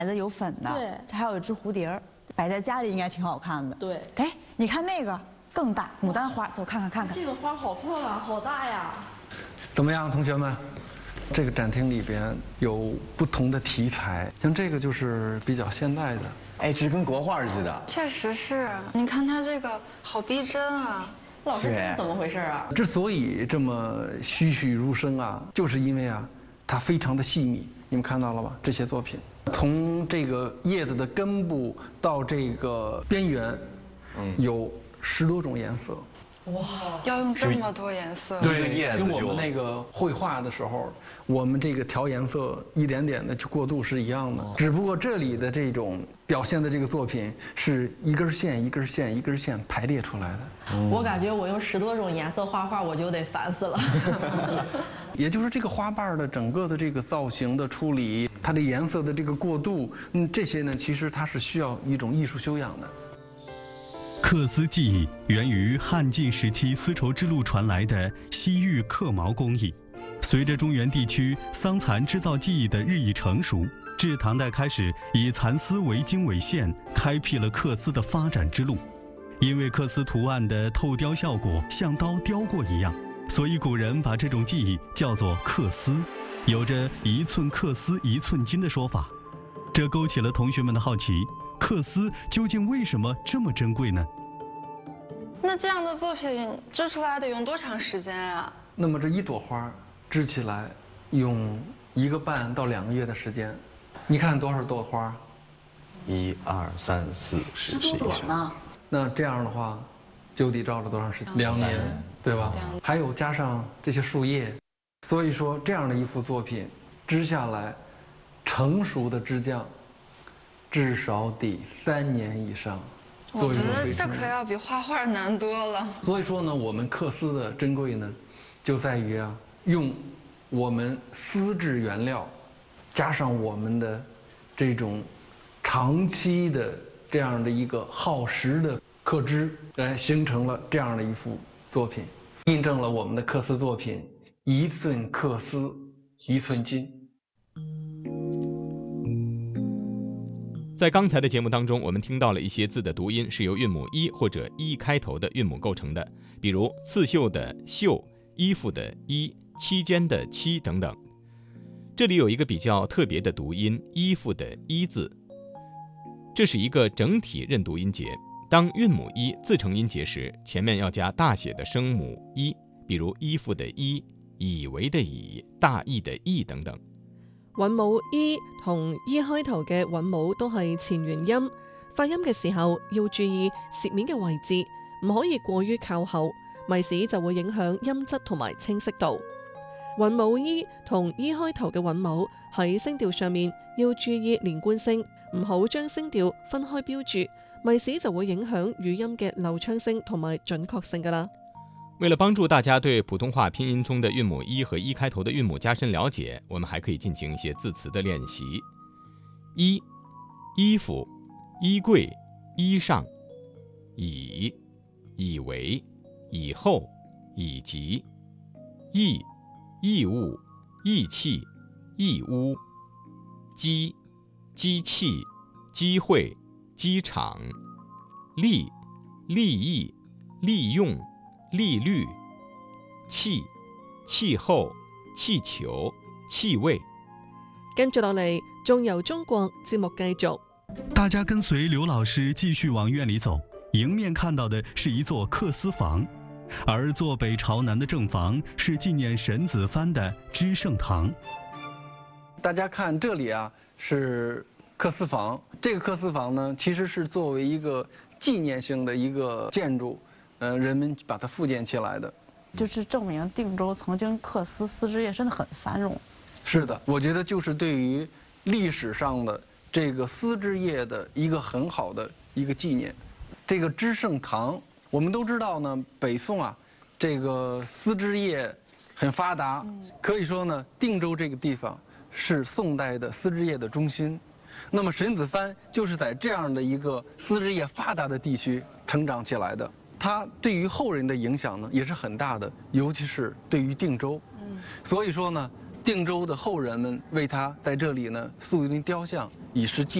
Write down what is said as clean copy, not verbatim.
的，有粉的， 对， 还有一只蝴蝶儿，摆在家里应该挺好看的。 对， 哎，你看那个更大，牡丹花，走看看。 这个花好漂亮，好大呀！ 怎么样，同学们？这个展厅里边有不同的题材，像这个就是比较现代的。 哎，这跟国画似的。 确实是，你看它这个好逼真啊！ 老师，这是怎么回事啊？ 之所以这么栩栩如生啊，就是因为啊，它非常的细密。你们看到了吧？这些作品，从这个叶子的根部到这个边缘，有10多种颜色。 哇，要用这么多颜色？ 对，跟我们那个绘画的时候，我们这个调颜色一点点的去过渡是一样的。只不过这里的这种表现的这个作品是一根线一根线一根线排列出来的。 我感觉我用10多种颜色画画，我就得烦死了。 也就是这个花瓣的整个的这个造型的处理，它的颜色的这个过渡，这些呢，其实它是需要一种艺术修养的。 缂丝技艺源于汉晋时期丝绸之路传来的西域刻毛工艺，随着中原地区桑蚕织造技艺的日益成熟，至唐代开始以蚕丝为经纬线，开辟了缂丝的发展之路。因为缂丝图案的透雕效果像刀雕过一样，所以古人把这种技艺叫做缂丝，有着1寸缂丝1寸金的说法。这勾起了同学们的好奇，缂丝究竟为什么这么珍贵呢？ 那这样的作品织出来得用多长时间啊？ 那么这一朵花织起来用1个半到2个月的时间。你看多少朵花 ？1、2、3、4、10、11、12 呢？ 那这样的话，就得照了多长时间？2年，对吧？还有加上这些树叶，所以说这样的一幅作品织下来，成熟的织匠至少得3年以上。 我觉得这可要比画画难多了。 所以说呢，我们缂丝的珍贵呢，就在于啊，用我们丝质原料，加上我们的这种长期的这样的一个耗时的刻织，来形成了这样的一幅作品，印证了我们的缂丝作品1寸缂丝1寸金。 在刚才的节目当中，我们听到了一些字的读音是由韵母一或者一开头的韵母构成的，比如刺绣的绣、衣服的衣、期间的期等等。这里有一个比较特别的读音，衣服的衣字，这是一个整体认读音节。当韵母一自成音节时，前面要加大写的声母一，比如衣服的衣、以为的以、大意的意等等。 韻母 E 同 E 開頭嘅韻母都係前元音，發音嘅時候要注意舌面嘅位置，唔可以過於靠後，咪使就會影響音質同埋清晰度。韻母 E 同 E 開頭嘅韻母喺聲調上面要注意連貫性，唔好將聲調分開標注，咪使就會影響語音嘅流暢性同埋準確性㗎啦。 为了帮助大家对普通话拼音中的韵母一和一开头的韵母加深了解，我们还可以进行一些字词的练习。衣、衣服、衣柜、衣上；以、以为、以后、以及；义、义务、义气、义乌；机、机器、机会、机场；利、利益、利用、利率；氣、氣候、氣球、氣味。 跟住落嚟，仲由中國節目繼續。 大家跟隨劉老師繼續往院裡走，迎面看到的是一座缂絲房，而坐北朝南的正房是紀念沈子藩的知聖堂。 大家看这里啊，是缂絲房。这个缂絲房呢，其实是作为一个纪念性的一个建筑。人们把它复建起来的， 就是证明定州曾经缂丝丝织业真的很繁荣。 是的，我觉得就是对于历史上的这个丝织业的一个很好的一个纪念。这个知圣堂，我们都知道呢，北宋啊，这个丝织业很发达，可以说呢，定州这个地方是宋代的丝织业的中心。那么沈子藩就是在这样的一个丝织业发达的地区成长起来的。他对于后人的影响呢也是很大的，尤其是对于定州。所以说呢，定州的后人们为他在这里呢塑一尊雕像， 以示祭。